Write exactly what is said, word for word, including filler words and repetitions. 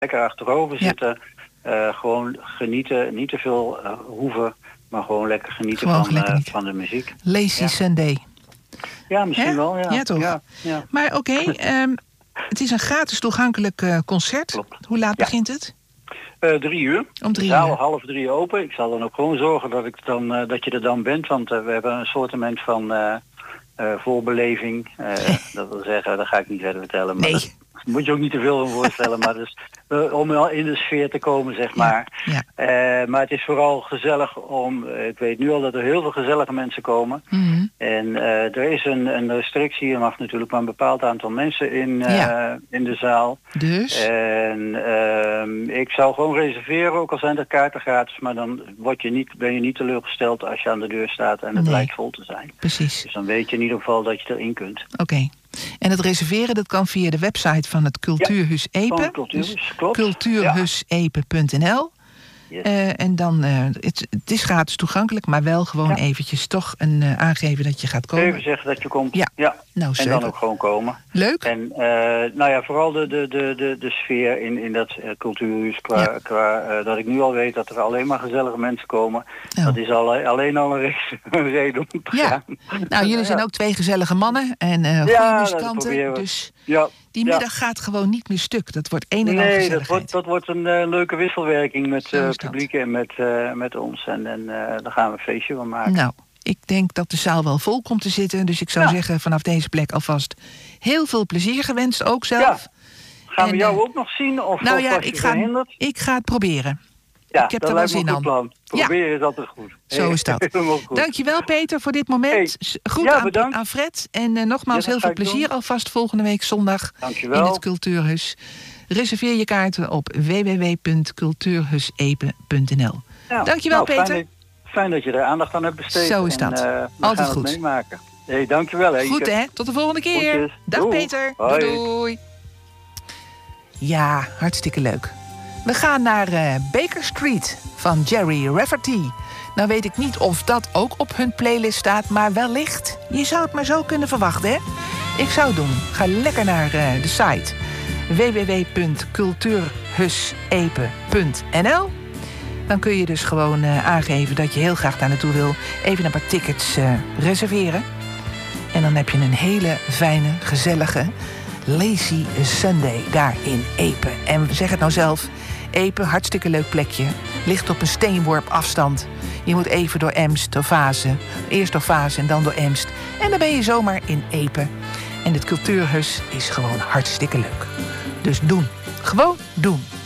lekker achterover Ja. zitten. Uh, gewoon genieten, niet te veel uh, hoeven, maar gewoon lekker genieten, Gewoon van, lekker uh, genieten. van de muziek. Lazy Ja. Sunday. Ja, misschien Hè? wel. Ja, Ja, toch? Ja, ja. Maar oké, okay, um, het is een gratis toegankelijk uh, concert. Klopt. Hoe laat Ja. begint het? Uh, drie uur. Om drie de zaal uur. half drie open. Ik zal dan ook gewoon zorgen dat, ik dan, uh, dat je er dan bent, want uh, we hebben een soortement van uh, uh, voorbeleving. Uh, dat wil zeggen, dat ga ik niet verder vertellen. Maar nee. dat moet je ook niet te veel van voorstellen, maar dus, uh, om in de sfeer te komen, zeg maar. Ja, ja. Uh, maar het is vooral gezellig om, uh, ik weet nu al dat er heel veel gezellige mensen komen. Mm-hmm. En uh, er is een, een restrictie, er mag natuurlijk maar een bepaald aantal mensen in, uh, Ja. in de zaal. Dus? En uh, ik zou gewoon reserveren, ook al zijn de kaarten gratis, maar dan word je niet, ben je niet teleurgesteld als je aan de deur staat en het Nee. lijkt vol te zijn. Precies. Dus dan weet je in ieder geval dat je erin kunt. Oké. Okay. En het reserveren, dat kan via de website van het Cultuurhus Ja, Epe. van Cultuurhus, dus klopt. cultuurhus epe punt n l. Yes. Uh, en dan, uh, het, het is gratis toegankelijk, maar wel gewoon Ja. eventjes toch een, uh, aangeven dat je gaat komen. Even zeggen dat je komt. Ja. ja. Nou, en zeker. dan ook gewoon komen. Leuk. En uh, nou ja, vooral de, de, de, de, de sfeer in, in dat uh, cultuurhuis, qua, Ja. qua uh, dat ik nu al weet dat er alleen maar gezellige mensen komen. Oh. Dat is al, alleen al een, re- een reden om te Ja. gaan. Nou, jullie zijn Ja. ook twee gezellige mannen en uh, goede Ja, dat muzikanten. proberen we. Dus Ja. die Ja. middag gaat gewoon niet meer stuk. Dat wordt een en al Nee, gezelligheid. dat wordt, dat wordt een uh, leuke wisselwerking met Zo uh, is het dat. publiek en met, uh, met ons. En, en uh, daar gaan we een feestje van maken. Nou, ik denk dat de zaal wel vol komt te zitten. Dus ik zou Ja. zeggen, vanaf deze plek alvast heel veel plezier gewenst, ook zelf. Ja. Gaan En, we jou uh, ook nog zien? Of, Nou of ja, was je ik ga, verhinderd? ik ga het proberen. Ja, ik heb dat er wel lijkt me zin een aan. goed plan. Proberen is altijd goed. Zo is dat. Helemaal goed. Dankjewel Peter voor dit moment. Hey. S- Groet Ja, aan, bedankt. aan Fred. En uh, nogmaals Ja, dat heel ga veel ik plezier doen. alvast volgende week zondag Dankjewel. in het Cultuurhus. Reserveer je kaarten op w w w punt cultuurhusepe punt n l. Ja, Dankjewel nou, Peter. Fijn, fijn dat je er aandacht aan hebt besteed. Zo is en, dat. Uh, we Altijd gaan goed. het meemaken. Hey, dankjewel. Hè. Goed hè, tot de volgende keer. Groetjes. Dag Doei. Peter. Hoi. Doei, doei. Ja, hartstikke leuk. We gaan naar uh, Baker Street van Jerry Rafferty. Nou weet ik niet of dat ook op hun playlist staat, maar wellicht. Je zou het maar zo kunnen verwachten, hè? Ik zou het doen. Ga lekker naar uh, de site w w w punt cultuurhusepe punt n l. Dan kun je dus gewoon uh, aangeven dat je heel graag daar naartoe wil. Even een paar tickets uh, reserveren. En dan heb je een hele fijne, gezellige Lazy Sunday daar in Epe. En zeg het nou zelf, Epe, hartstikke leuk plekje. Ligt op een steenworp afstand. Je moet even door Emst, door Vazen. Eerst door Vazen en dan door Emst. En dan ben je zomaar in Epe. En het Cultuurhuis is gewoon hartstikke leuk. Dus doen. Gewoon doen.